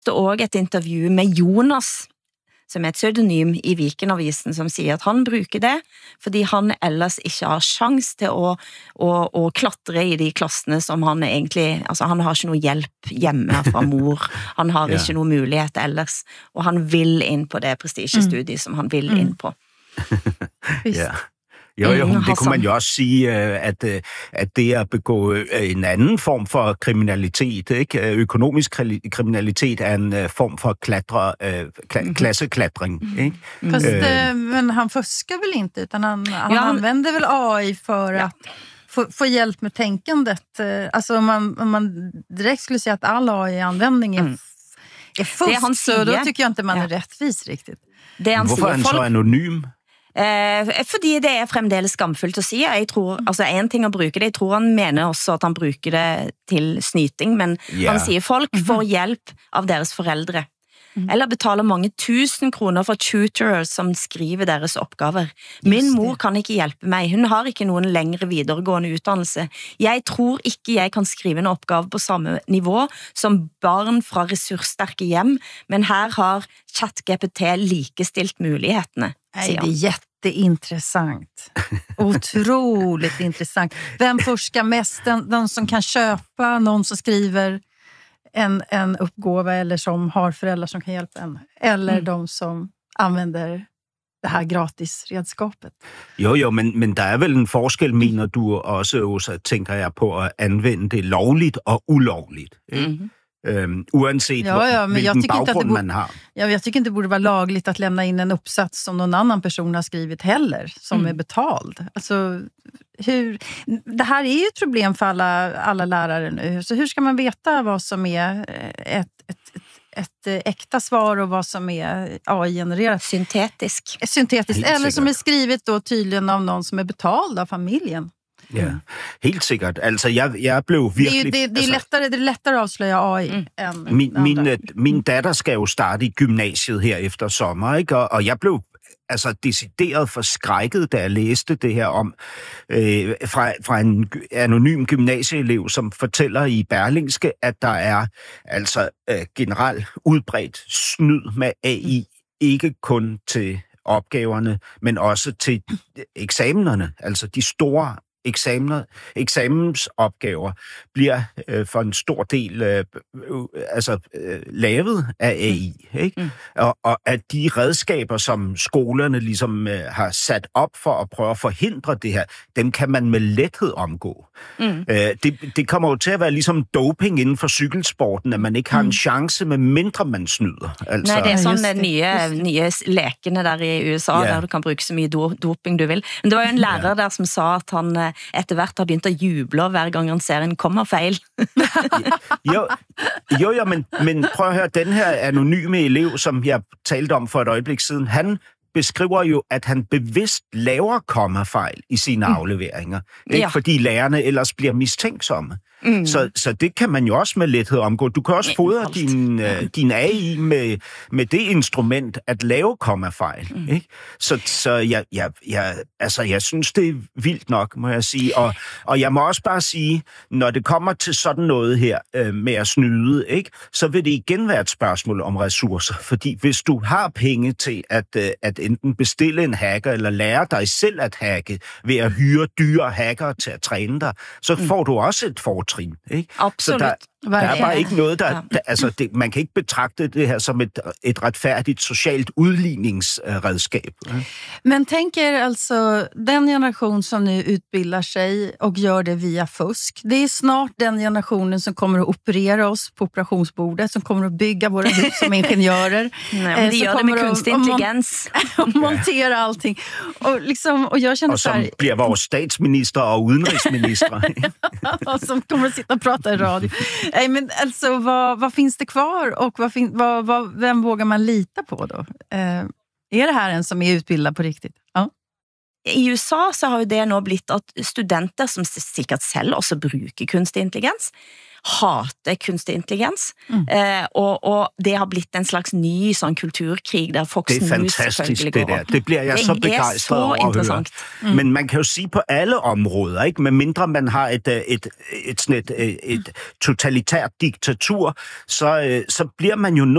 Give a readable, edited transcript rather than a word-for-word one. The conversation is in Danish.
Det er også et intervju med Jonas, som er et pseudonym i Vikenavisen, som siger, at han bruger det, fordi han ellers ikke har chans til å klatre i de klassene som han egentlig, altså han har ikke noe hjelp hjemme fra mor, han har ikke noe mulighet ellers, og han vil ind på det prestigestudiet, som han vil ind på. Ja. Jo, det kunne man jo også sige, at det at begå en anden form for kriminalitet, ikke? Økonomisk kriminalitet er en form for klasseklatring. Ikke? Fast, men han fuskar väl inte, utan han använder väl AI för att få hjälp med tänkandet. Alltså om man direkt skulle säga att all AI-användning är fusk, så då tycker jag inte man är rättvis riktigt. Hvorfor er han så anonym? Fordi det er fremdeles skamfullt å si. Jeg tror, altså en ting å bruke det, jeg tror han mener også at han bruker det til snyting, men han sier folk får hjelp av deres foreldre. Eller betaler mange 1000 kroner for tutorers som skriver deres oppgaver. Min mor kan ikke hjelpe meg. Hun har ikke noen lengre videregående utdannelse. Jeg tror ikke jeg kan skrive en oppgave på samme nivå som barn fra ressurssterke hjem, men her har ChatGPT likestilt mulighetene. Nej, det är jätteintressant. Otroligt intressant. Vem forskar mest? De som kan köpa, någon som skriver en uppgåva eller som har föräldrar som kan hjälpa en. Eller de som använder det här gratisredskapet. Jo, men der er vel en forskel, mener du også, tænker jeg på, at anvende det lovligt og ulovligt. Uanset hvilken baggrund man har. Ja, jag tycker inte det borde vara lagligt att lämna in en uppsats som någon annan person har skrivit heller, som är betald. Alltså, det här är ju ett problem för alla lärare nu. Så hur ska man veta vad som är ett äkta svar och vad som är AI-genererat? Syntetiskt. Eller som är skrivet då tydligen av någon som är betald av familjen. Ja, helt sikkert. Altså, jeg blev virkelig... Det er lettere at afsløre AI end min datter skal jo starte i gymnasiet her efter sommer, ikke? Og jeg blev decideret forskrækket, da jeg læste det her om fra en anonym gymnasieelev, som fortæller i Berlingske, at der er generelt udbredt snyd med AI, ikke kun til opgaverne, men også til eksamenerne, altså de store eksamensopgaver bliver for en stor del lavet af AI, ikke? Og at de redskaber, som skolerne ligesom har sat op for at prøve at forhindre det her, dem kan man med lethed omgå. Det kommer jo til at være ligesom doping inden for cykelsporten, at man ikke har en chance, med mindre man snyder. Altså, nej, det er sådan nye lekene der i USA, der du kan bruge så mye doping du vil. Men det var jo en lærer der, som sa at han etter hvert har begynt at juble hver gang han ser en kommafejl. jo, men prøv at høre, den her anonyme elev, som jeg talte om for et øjeblik siden, han beskriver jo, at han bevidst laver kommafejl i sine afleveringer. Ikke? Fordi lærerne ellers bliver mistænksomme. Så det kan man jo også med lethed omgå. Du kan også fodre din AI med det instrument at lave kommafejl. Ikke? Så jeg synes, det er vildt nok, må jeg sige. Og jeg må også bare sige, når det kommer til sådan noget her med at snyde, ikke, så vil det igen være et spørgsmål om ressourcer. Fordi hvis du har penge til at enten bestille en hacker eller lære dig selv at hacke ved at hyre dyre hackere til at træne dig, så får du også et fortrin. Ikke? Absolut. Så der er bare ikke noget, man kan ikke betragte det her som et retfærdigt socialt udligningsredskab. Men tänker alltså, den generation som nu utbildar sig och gör det via fusk, det är snart den generationen som kommer att operera oss på operationsbordet, som kommer att bygga våra hus som ingenjörer. Nej, de gör det med kunstig intelligens. Och montera allting. Och jag känner så här... Och som blir vår statsminister och udenrigsminister. Och som kommer att sitta och prata i radio. Nej, men alltså, vad finns det kvar och vem vågar man lita på då? Är det här en som är utbildad på riktigt? Ja. I USA så har jo det nå blitt at studenter som sikkert selv også bruker kunstig intelligens, hater kunstig intelligens, og det har blitt en slags ny sånn kulturkrig, der Fox News selvfølgelig går. Det er fantastisk, det der. Det bliver jeg så begejstret over at høre. Men man kan jo sige på alle områder, ikke? Med mindre man har et totalitært diktatur, så bliver man jo